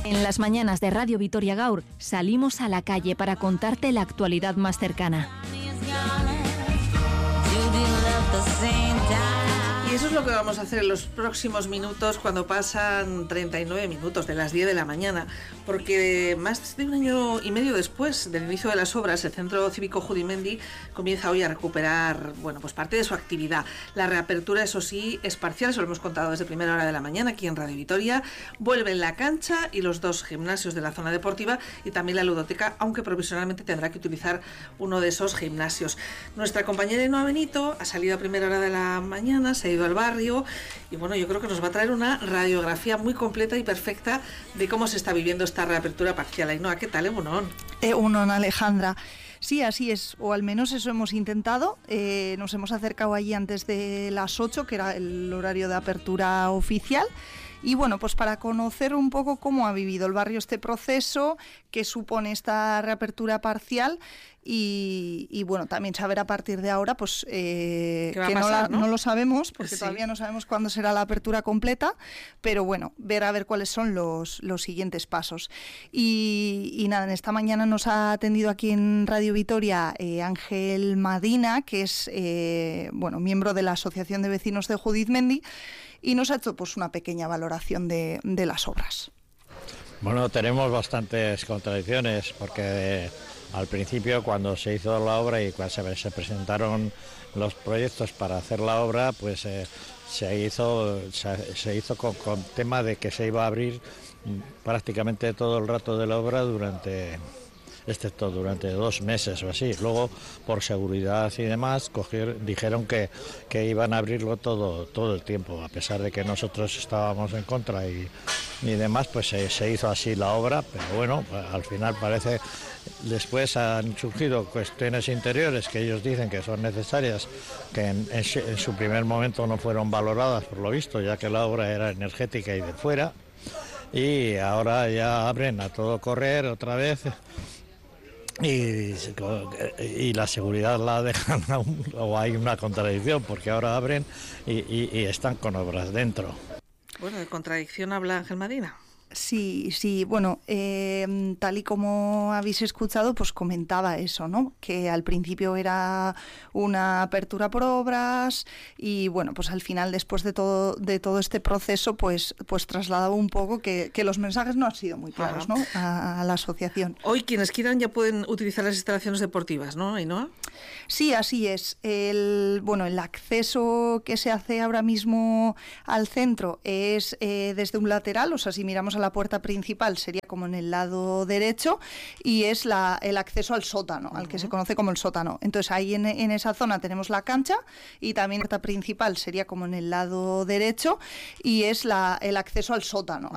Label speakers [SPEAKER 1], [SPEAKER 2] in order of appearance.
[SPEAKER 1] En las mañanas de Radio Vitoria Gaur salimos a la calle para contarte la actualidad más cercana.
[SPEAKER 2] Y eso es lo que vamos a hacer en los próximos minutos cuando pasan 39 minutos de las 10 de la mañana, porque más de un año y medio después del inicio de las obras, el Centro Cívico Judimendi comienza hoy a recuperar, pues parte de su actividad. La reapertura, eso sí, es parcial, eso lo hemos contado desde primera hora de la mañana aquí en Radio Vitoria. Vuelven la cancha y los 2 gimnasios de la zona deportiva y también la ludoteca, aunque provisionalmente tendrá que utilizar uno de esos gimnasios. Nuestra compañera Ainhoa Benito ha salido a primera hora de la mañana, se ha ido al barrio y yo creo que nos va a traer una radiografía muy completa y perfecta de cómo se está viviendo esta reapertura parcial. Ainhoa, ¿qué tal? Unón,
[SPEAKER 3] Alejandra. Sí, así es, o al menos eso hemos intentado. Nos hemos acercado allí antes de las 8, que era el horario de apertura oficial. Y pues para conocer un poco cómo ha vivido el barrio este proceso, qué supone esta reapertura parcial y también saber a partir de ahora que pasar, no lo sabemos, porque sí, todavía no sabemos cuándo será la apertura completa, pero ver a ver cuáles son los siguientes pasos. Y nada, en esta mañana nos ha atendido aquí en Radio Vitoria Ángel Madina, que es miembro de la Asociación de Vecinos de Judimendi, y nos ha hecho una pequeña valoración de las obras.
[SPEAKER 4] Tenemos bastantes contradicciones porque al principio, cuando se hizo la obra y cuando se presentaron los proyectos para hacer la obra, pues se hizo con tema de que se iba a abrir prácticamente todo el rato de la obra durante 2 meses o así. Luego, por seguridad y demás, dijeron que iban a abrirlo todo el tiempo, a pesar de que nosotros estábamos en contra y demás, pues se hizo así la obra, pero al final parece. Después han surgido cuestiones interiores que ellos dicen que son necesarias, que en su primer momento no fueron valoradas por lo visto, ya que la obra era energética y de fuera, y ahora ya abren a todo correr otra vez. Y la seguridad la dejan o hay una contradicción, porque ahora abren y están con obras dentro.
[SPEAKER 2] De contradicción habla Ángel Madina.
[SPEAKER 3] Sí, tal y como habéis escuchado, pues comentaba eso, ¿no? Que al principio era una apertura por obras y pues al final, después de todo este proceso, pues trasladaba un poco que los mensajes no han sido muy claros, ¿no? A la asociación.
[SPEAKER 2] Hoy quienes quieran ya pueden utilizar las instalaciones deportivas, ¿no, Ainhoa?
[SPEAKER 3] Sí, así es. El acceso que se hace ahora mismo al centro es desde un lateral, o sea, si miramos a la puerta principal sería como en el lado derecho, y es el acceso al sótano, al que se conoce como el sótano. Entonces ahí en esa zona tenemos la cancha, y también la puerta principal sería como en el lado derecho, y es el acceso al sótano.